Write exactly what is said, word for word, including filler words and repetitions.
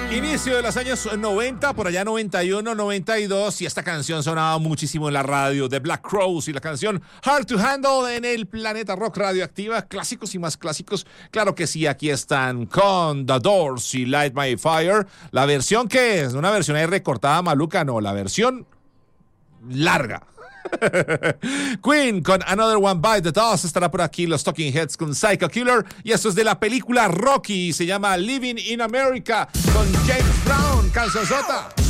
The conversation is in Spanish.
Inicio de los años noventa, por allá noventa y uno, noventa y dos, y esta canción sonaba muchísimo en la radio, The Black Crowes, y la canción Hard to Handle en el Planeta Rock Radioactiva, clásicos y más clásicos, claro que sí, aquí están con The Doors y Light My Fire, la versión que es, una versión ahí recortada maluca, no, la versión larga. Queen con Another One Bite the Dust, estará por aquí los Talking Heads con Psycho Killer, y esto es de la película Rocky, se llama Living in America con James Brown, cancionzota.